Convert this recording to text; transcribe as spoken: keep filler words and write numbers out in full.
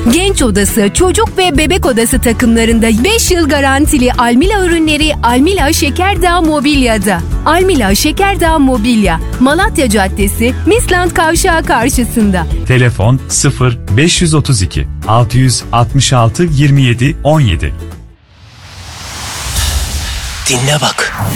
Genç odası, çocuk ve bebek odası takımlarında beş yıl garantili Almila ürünleri Almila Şekerdağ Mobilya'da. Almila Şekerdağ Mobilya, Malatya Caddesi, Misland Kavşağı karşısında. Telefon sıfır beş otuz iki altı altı altı yirmi yedi on yedi. Dinle bak.